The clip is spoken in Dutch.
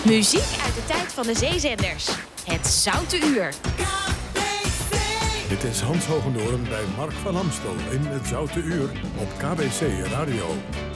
Muziek uit de tijd van de zeezenders. Het Zoute Uur. Dit is Hans Hogendoorn bij Mark van Amstel in het Zoute Uur op KBC Radio.